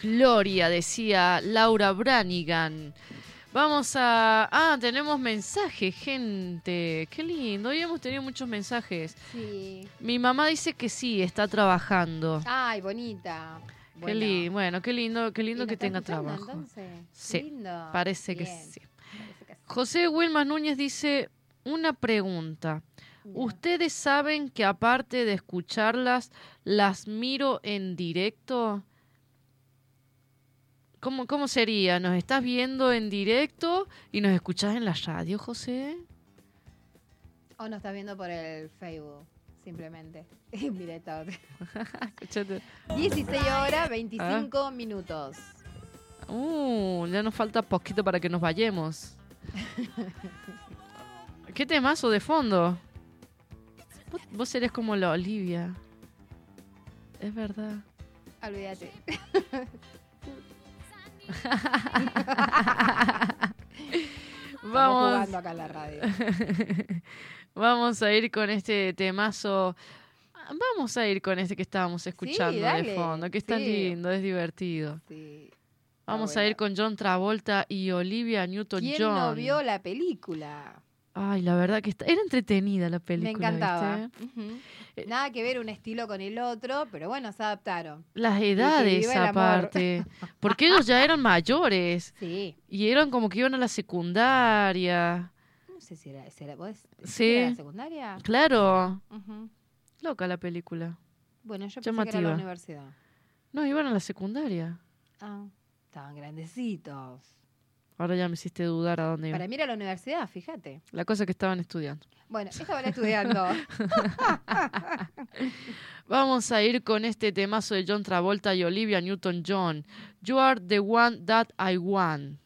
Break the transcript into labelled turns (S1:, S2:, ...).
S1: Gloria, decía Laura Branigan. Vamos a... tenemos mensajes, gente. Qué lindo. Hoy hemos tenido muchos mensajes.
S2: Sí.
S1: Mi mamá dice que sí, está trabajando.
S2: Ay, bonita.
S1: Bueno, qué lindo que tenga trabajo.
S2: Entonces?
S1: Sí,
S2: Lindo.
S1: parece
S2: Bien.
S1: que sí.
S2: Parece que sí.
S1: José Wilmas Núñez dice, una pregunta.
S2: Ya.
S1: ¿Ustedes saben que aparte de escucharlas, las miro en directo? ¿Cómo sería? ¿Nos estás viendo en directo y nos escuchás en la radio, José?
S2: O nos estás viendo por el Facebook, simplemente. Mira esta otra.
S1: Escuchate.
S2: 16 horas, 25 minutos.
S1: Ya nos falta poquito para que nos vayamos. ¿Qué temazo de fondo? Vos serés como la Olivia. Es verdad.
S2: Olvídate. Estamos jugando acá en la radio.
S1: Vamos a ir con este temazo. Vamos a ir con este que estábamos escuchando de fondo, que está lindo, es divertido.
S2: Sí.
S1: Vamos a ir con John Travolta y Olivia Newton-John.
S2: ¿Quién no vio la película?
S1: Ay, la verdad que era entretenida la película.
S2: Me encantaba.
S1: ¿Viste?
S2: Nada que ver un estilo con el otro, pero bueno, se adaptaron.
S1: Las edades aparte. Porque ellos ya eran mayores.
S2: Sí.
S1: Y eran como que iban a la secundaria.
S2: No sé si era ¿vos
S1: Sí.
S2: ¿era la secundaria?
S1: Claro. Loca la película.
S2: Bueno, yo pensé
S1: Llamativa.
S2: que era la universidad.
S1: No, iban a la secundaria.
S2: Estaban grandecitos.
S1: Ahora ya me hiciste dudar a dónde iban.
S2: Para mí era la universidad, fíjate.
S1: La cosa es que estaban estudiando.
S2: Bueno, estaban estudiando.
S1: Vamos a ir con este temazo de John Travolta y Olivia Newton-John. You are the one that I want.